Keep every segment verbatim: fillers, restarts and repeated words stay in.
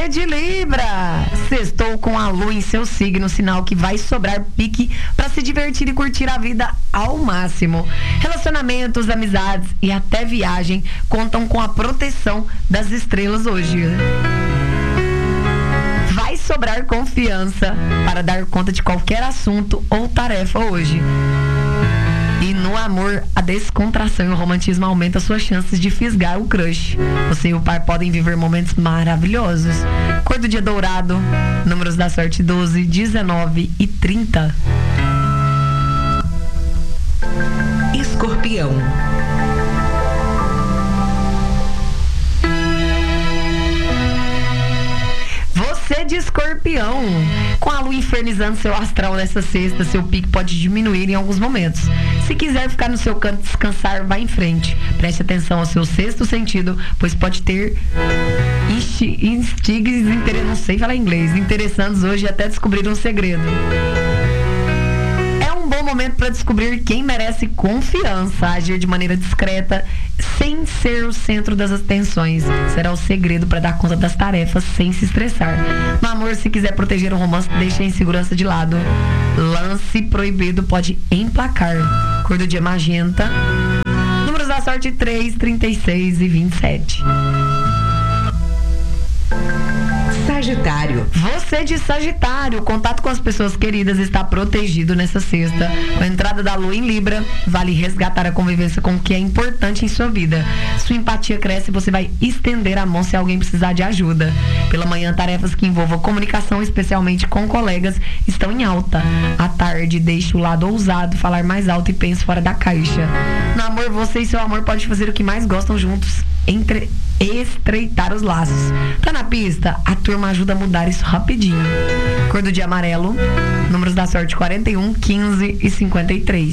Você de Libra, sextou com a lua em seu signo, sinal que vai sobrar pique para se divertir e curtir a vida ao máximo. Relacionamentos, amizades e até viagem contam com a proteção das estrelas hoje. Vai sobrar confiança para dar conta de qualquer assunto ou tarefa hoje. E no amor, a descontração e o romantismo aumentam suas chances de fisgar o crush. Você e o par podem viver momentos maravilhosos. Cor do dia dourado, números da sorte doze, dezenove e trinta. Escorpião. Você de Escorpião, com a lua infernizando seu astral nessa sexta, seu pique pode diminuir em alguns momentos. Se quiser ficar no seu canto descansar, vá em frente. Preste atenção ao seu sexto sentido, pois pode ter instigas, não sei falar inglês, interessantes hoje até descobrir um segredo. É um bom momento para descobrir quem merece confiança, agir de maneira discreta, sem ser o centro das atenções. Será o segredo para dar conta das tarefas sem se estressar. No amor, se quiser proteger o romance, deixe a insegurança de lado. Lance proibido pode emplacar. Cor do dia magenta. Números da sorte três, trinta e seis e vinte e sete. Sagitário. Você de Sagitário, o contato com as pessoas queridas está protegido nessa sexta. Com a entrada da lua em Libra, vale resgatar a convivência com o que é importante em sua vida. Sua empatia cresce e você vai estender a mão se alguém precisar de ajuda. Pela manhã, tarefas que envolvam comunicação, especialmente com colegas, estão em alta. À tarde, deixe o lado ousado, falar mais alto e pense fora da caixa. No amor, você e seu amor podem fazer o que mais gostam juntos. Entre estreitar os laços. Tá na pista? A turma ajuda a mudar isso rapidinho. Cor do dia amarelo. Números da sorte quarenta e um, quinze e cinquenta e três.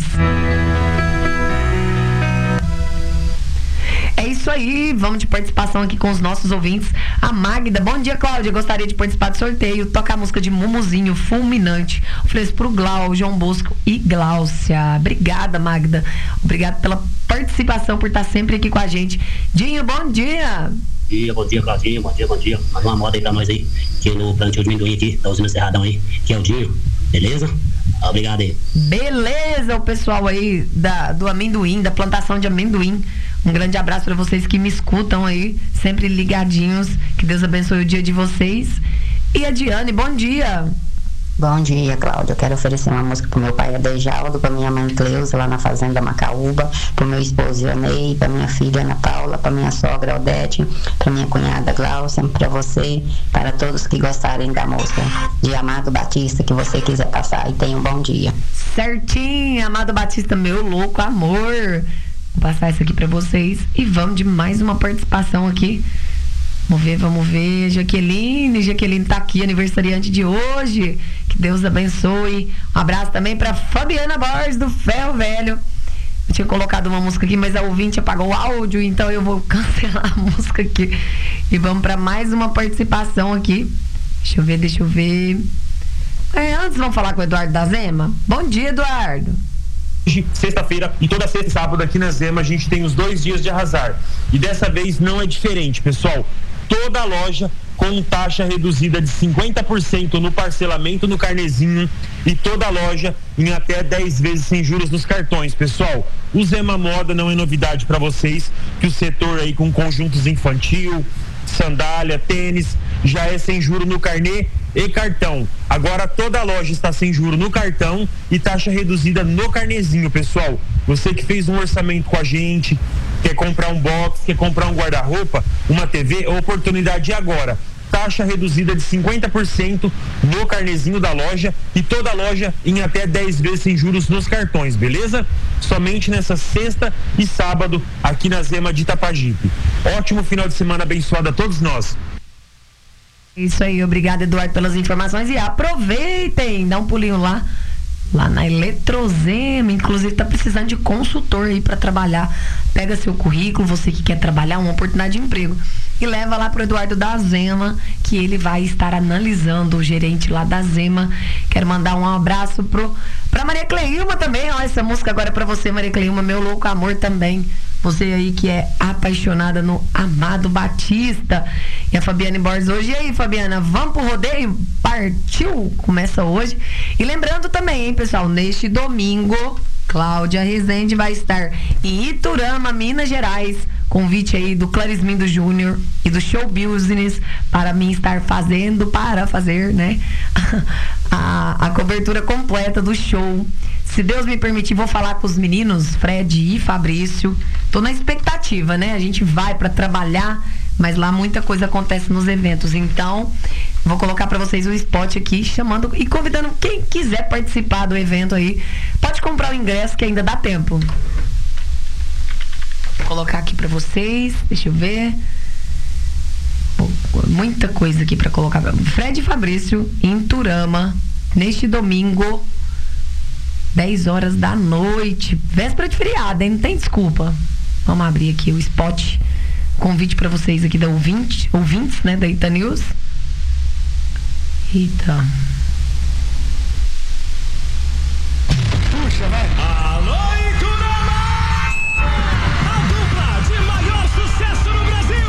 É isso aí, vamos de participação aqui com os nossos ouvintes. A Magda, bom dia, Cláudia, gostaria de participar do sorteio. Toca a música de Mumuzinho, Fulminante. Ofereço pro Glau, João Bosco e Gláucia. Obrigada, Magda. Obrigada pela participação, por estar sempre aqui com a gente. Dinho, bom dia. Bom dia, bom dia, Claudinho, bom dia, bom dia. Manda uma moda aí pra nós aí, aqui no plantio de amendoim aqui, da usina Cerradão aí, que é o Dinho, beleza? Obrigado aí. Beleza, o pessoal aí da, do amendoim, da plantação de amendoim. Um grande abraço para vocês que me escutam aí, sempre ligadinhos. Que Deus abençoe o dia de vocês. E a Diane, bom dia. Bom dia, Cláudia. Eu quero oferecer uma música pro meu pai Adejaldo, pra minha mãe Cleusa, lá na fazenda Macaúba, pro meu esposo Ionei, pra minha filha Ana Paula, pra minha sogra Odete, pra minha cunhada Gláucia, pra você, para todos que gostarem da música de Amado Batista, que você quiser passar. E tenha um bom dia. Certinho, Amado Batista, meu louco amor. Vou passar isso aqui pra vocês e vamos de mais uma participação aqui. Vamos ver, vamos ver. Jaqueline, Jaqueline tá aqui, aniversariante de hoje. Que Deus abençoe. Um abraço também pra Fabiana Borges, do Ferro Velho. Eu tinha colocado uma música aqui, mas a ouvinte apagou o áudio, então eu vou cancelar a música aqui. E vamos pra mais uma participação aqui. Deixa eu ver, deixa eu ver. É, antes vamos falar com o Eduardo da Zema. Bom dia, Eduardo. Sexta-feira e toda sexta e sábado aqui na Zema a gente tem os dois dias de arrasar. E dessa vez não é diferente, pessoal. Toda a loja com taxa reduzida de cinquenta por cento no parcelamento no carnezinho e toda a loja em até dez vezes sem juros nos cartões, pessoal. O Zema Moda não é novidade para vocês, que o setor aí com conjuntos infantil, sandália, tênis, já é sem juro no carnê e cartão. Agora toda a loja está sem juro no cartão e taxa reduzida no carnezinho, pessoal. Você que fez um orçamento com a gente, quer comprar um box, quer comprar um guarda-roupa, uma T V, oportunidade agora. Taxa reduzida de cinquenta por cento no carnezinho da loja e toda a loja em até dez vezes sem juros nos cartões, beleza? Somente nessa sexta e sábado aqui na Zema de Itapajipe. Ótimo final de semana abençoado a todos nós. Isso aí, obrigado, Eduardo, pelas informações e aproveitem, dá um pulinho lá, lá na Eletrozema, inclusive tá precisando de consultor aí para trabalhar. Pega seu currículo, você que quer trabalhar, uma oportunidade de emprego, e leva lá pro Eduardo da Zema, que ele vai estar analisando, o gerente lá da Zema. Quero mandar um abraço pro, pra Maria Cleilma também, ó, essa música agora é pra você, Maria Cleilma, meu louco amor também. Você aí que é apaixonada no Amado Batista. E a Fabiane Borges hoje. E aí, Fabiana, vamos pro rodeio? Partiu? Começa hoje. E lembrando também, hein, pessoal, neste domingo, Cláudia Rezende vai estar em Iturama, Minas Gerais. Convite aí do Clarismindo Júnior e do Show Business para mim estar fazendo, para fazer, né? A, a cobertura completa do show. Se Deus me permitir, vou falar com os meninos, Fred e Fabrício. Tô na expectativa, né? A gente vai para trabalhar, mas lá muita coisa acontece nos eventos. Então, vou colocar para vocês o spot aqui, chamando e convidando quem quiser participar do evento aí. Pode comprar o ingresso que ainda dá tempo. Vou colocar aqui para vocês, deixa eu ver. Muita coisa aqui para colocar. Fred e Fabrício em Turama, neste domingo, dez horas da noite, véspera de feriado, hein? Não tem desculpa. Vamos abrir aqui o spot. Convite para vocês aqui da ouvinte, ouvintes, né, da Ita News. Eita.